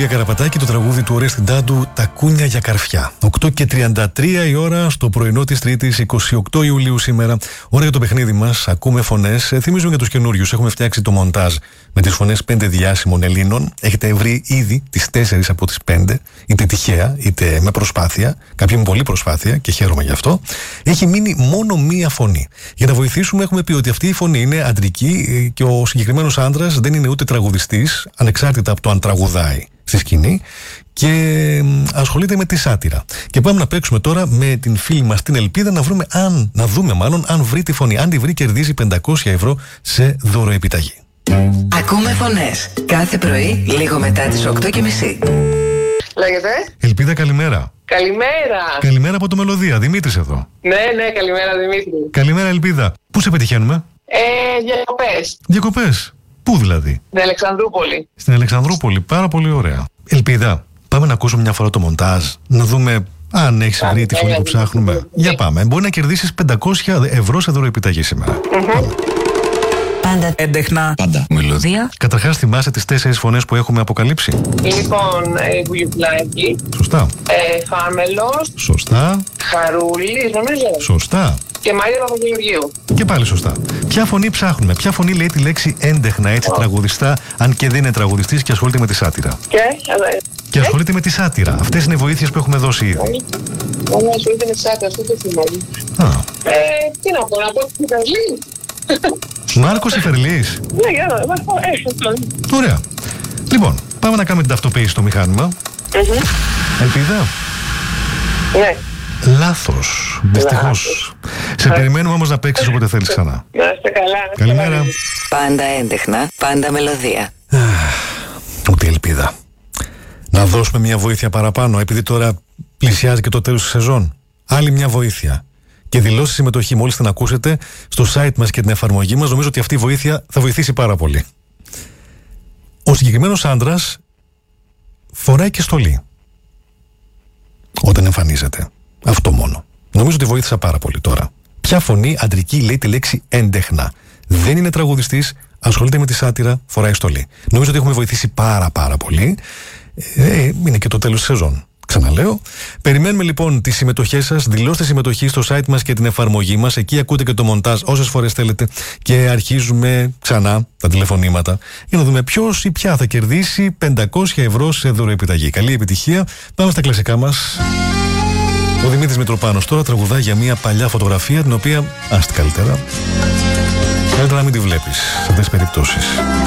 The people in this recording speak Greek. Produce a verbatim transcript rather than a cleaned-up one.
Καραπατάκη, το τραγούδι του Ορέστη Ντάντου, «Τα κούνια για καρφιά». οκτώ και τριάντα τρία η ώρα στο πρωινό της Τρίτης, είκοσι οκτώ Ιουλίου σήμερα. Ώρα για το παιχνίδι μας. Ακούμε φωνές. Θυμίζουμε για τους καινούριους. Έχουμε φτιάξει το μοντάζ με τις φωνές πέντε διάσημων Ελλήνων. Έχετε βρει ήδη τις τέσσερις από τις πέντε, είτε τυχαία είτε με προσπάθεια. Κάποιοι με πολλή προσπάθεια και χαίρομαι γι' αυτό. Έχει μείνει μόνο μία φωνή. Για να βοηθήσουμε, έχουμε πει ότι αυτή η φωνή είναι αντρική και ο συγκεκριμένος άντρας δεν είναι ούτε τραγουδιστής, ανεξάρτητα από το αν τραγουδάει στη σκηνή, και ασχολείται με τη σάτυρα. Και πάμε να παίξουμε τώρα με την φίλη μας την Ελπίδα να βρούμε αν, να δούμε μάλλον αν βρει τη φωνή. Αν τη βρει, κερδίζει πεντακόσια ευρώ σε δωροεπιταγή. Ακούμε φωνές κάθε πρωί λίγο μετά τις οκτώ και μισή. Λέγεται. Ελπίδα, καλημέρα. Καλημέρα. Καλημέρα από το Μελωδία. Δημήτρης εδώ. Ναι, ναι, καλημέρα Δημήτρη. Καλημέρα, Ελπίδα. Πού σε πετυχαίνουμε? Ε, διακοπές. Διακοπές. Πού δηλαδή? Στην Αλεξανδρούπολη. Στην Αλεξανδρούπολη. Πάρα πολύ ωραία. Ελπίδα, πάμε να ακούσουμε μια φορά το μοντάζ, να δούμε αν έχεις βρει τη φωνή που ψάχνουμε. Για πάμε. Μπορεί να κερδίσεις πεντακόσια ευρώ σε δωροεπιταγή σήμερα. Πάντα έντεχνα. Πάντα μελωδία. Καταρχάς, θυμάσαι τις τέσσερις φωνές που έχουμε αποκαλύψει? Λοιπόν, ε, Βουλιουκλάκη. Σωστά. Ε, Φάμελος. Σωστά. Χαρούλης, νομίζω. Σωστά. Και Μαρία Παπαγεωργίου. Και πάλι σωστά. Ποια φωνή ψάχνουμε? Ποια φωνή λέει τη λέξη έντεχνα, έτσι, τραγουδιστά, αν και δεν είναι τραγουδιστής και ασχολείται με τη σάτυρα? Και, ε, Και ασχολείται με τη σάτυρα. Αυτές είναι οι βοήθειες που έχουμε δώσει ήδη. Ωραία, ασχολείται με τη σάτυρα, αυτό το θυμάμαι. Α. Ε, τι να πω, να πω την Περλή. Μάρκος Ιφερλής. Ναι, για να δω, ε, Ωραία. Λοιπόν, πάμε να κάνουμε την ταυτοποίηση στο μηχάνημα. Ελπίδα. Ναι. Λάθος. Δυστυχώς. Σε περιμένουμε όμως να παίξεις όποτε θέλεις ξανά. Να είστε καλά. Καλημέρα. Πάντα έντεχνα, πάντα μελωδία. Ούτε ελπίδα. Να δώσουμε μια βοήθεια παραπάνω, επειδή τώρα πλησιάζει και το τέλος της σεζόν. Άλλη μια βοήθεια. Και δηλώσει συμμετοχή μόλις την ακούσετε στο site μας και την εφαρμογή μας. Νομίζω ότι αυτή η βοήθεια θα βοηθήσει πάρα πολύ. Ο συγκεκριμένος άντρας φοράει και στολή όταν εμφανίζεται. Αυτό μόνο. Νομίζω ότι βοήθησα πάρα πολύ τώρα. Ποια φωνή αντρική λέει τη λέξη έντεχνα? Δεν είναι τραγουδιστής, ασχολείται με τη σάτυρα, φοράει στολή. Νομίζω ότι έχουμε βοηθήσει πάρα πάρα πολύ. Ε, είναι και το τέλος της σεζόν. Ξαναλέω. Περιμένουμε λοιπόν τις συμμετοχές σας. Δηλώστε συμμετοχή στο site μας και την εφαρμογή μας. Εκεί ακούτε και το μοντάζ όσες φορές θέλετε. Και αρχίζουμε ξανά τα τηλεφωνήματα για να δούμε ποιος ή ποια θα κερδίσει πεντακόσια ευρώ σε δωροεπιταγή. Καλή επιτυχία. Πάμε στα κλασικά μας. Ο Δημήτρης Μητροπάνος τώρα τραγουδάει για μια παλιά φωτογραφία, την οποία άστη καλύτερα. Καλύτερα να μην τη βλέπεις σε αυτές τις περιπτώσεις.